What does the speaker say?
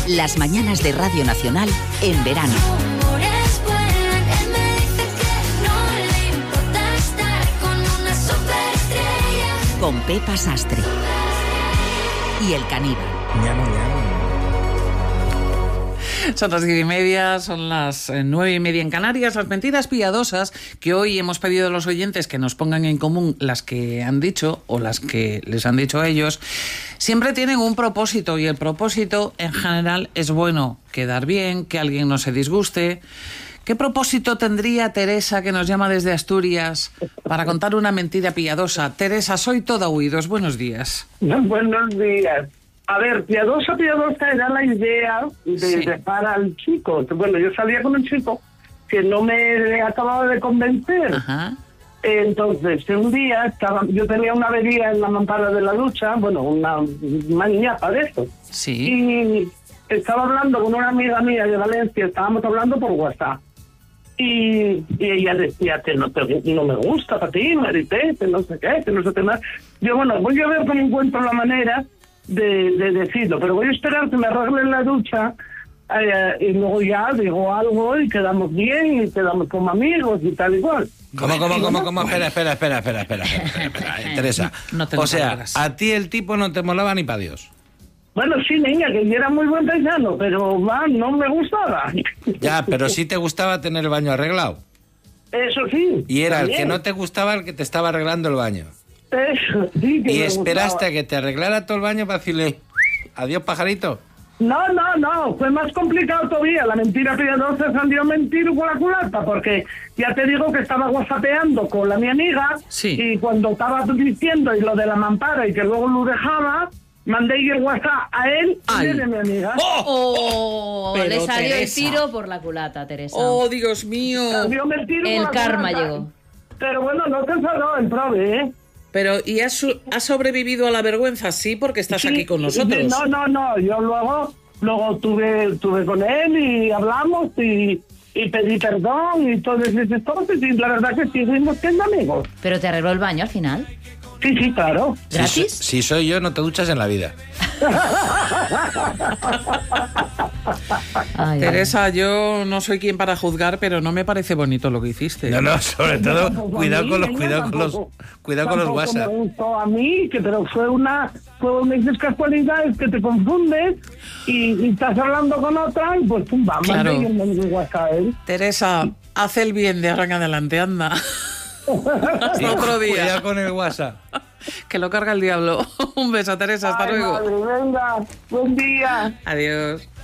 Las mañanas de Radio Nacional en verano. Con Pepa Sastre y el caníbal. Son las 10:30, son las 9:30 en Canarias. Las mentiras piadosas que hoy hemos pedido a los oyentes que nos pongan en común las que han dicho o las que les han dicho a ellos, siempre tienen un propósito, y el propósito en general es bueno, quedar bien, que alguien no se disguste. ¿Qué propósito tendría Teresa, que nos llama desde Asturias, para contar una mentira piadosa? Teresa, soy toda oídos. Buenos días. Buenos días. A ver, piadosa era la idea de dejar al chico. Bueno, yo salía con un chico que no me acababa de convencer. Ajá. Entonces, un día yo tenía una avería en la mampara de la ducha, bueno, una maniñapa de esto. Sí. Y estaba hablando con una amiga mía de Valencia, estábamos hablando por WhatsApp. Y ella decía que no me gusta para ti, Marité, que no sé qué, que no sé qué más. Yo, bueno, voy a ver cómo encuentro la manera de decirlo, pero voy a esperar que me arreglen la ducha y luego ya digo algo y quedamos bien y quedamos como amigos y tal y cual. ¿Cómo? Espera. Teresa, No te o sea, alegras. a ti el tipo no te molaba ni para Dios. Bueno, sí, niña, que yo era muy buen paisano, pero no me gustaba. Ya, pero sí te gustaba tener el baño arreglado. Eso sí. Y era también. el que no te gustaba el que te estaba arreglando el baño. Eso sí que Y me esperaste gustaba. a que te arreglara todo el baño para decirle adiós, pajarito. No, fue más complicado todavía. La mentira piadosa salió mentir por la culata, porque ya te digo que estaba whatsappeando con mi amiga, Sí. y cuando estaba diciendo y lo de la mampara y que luego lo dejaba, mandé el WhatsApp a él y Ay. de mi amiga. Oh, Pero le salió Teresa. el tiro por la culata, Teresa. ¡Oh, Dios mío! Salió mentir por El la karma culata. llegó. Pero bueno, no te enfadó el prove, ¿eh? Pero, ¿y has sobrevivido a la vergüenza? Sí, porque estás Sí, aquí con nosotros. No, yo luego tuve con él y hablamos y pedí perdón y todas esas cosas, y la verdad que sí, fuimos siendo amigos. Pero te arregló el baño al final. Sí, claro. ¿Gratis? Si soy yo, no te duchas en la vida. Ay, Teresa, yo no soy quien para juzgar, pero no me parece bonito lo que hiciste. No, sobre todo, Tampoco a cuidado mí, con los niña, tampoco WhatsApp. me gustó a mí, pero fue una de esas casualidades que te confundes y estás hablando con otra y pues pum, vamos, Claro. y me digo WhatsApp, ¿eh? Teresa, haz el bien de ahora en adelante, anda. Hasta otro día. Cuidado con el WhatsApp. Que lo carga el diablo. Un beso, Teresa, hasta Ay, luego. madre, venga, buen día. Adiós.